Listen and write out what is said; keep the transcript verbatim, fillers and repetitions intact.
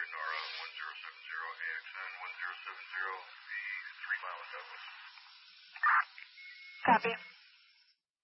Nora one zero seven zero, A X N one zero seven zero, V three mile in Douglas. Copy.